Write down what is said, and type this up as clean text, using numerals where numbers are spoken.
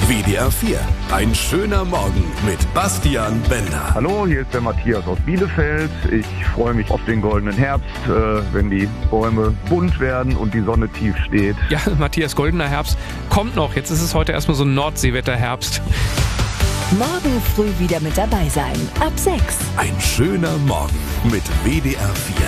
WDR 4. Ein schöner Morgen mit Bastian Bender. Hallo, hier ist der Matthias aus Bielefeld. Ich freue mich auf den goldenen Herbst, wenn die Bäume bunt werden und die Sonne tief steht. Ja, Matthias, goldener Herbst kommt noch. Jetzt ist es heute erstmal so ein Nordseewetter-Herbst. Morgen früh wieder mit dabei sein. Ab 6. Ein schöner Morgen mit WDR 4.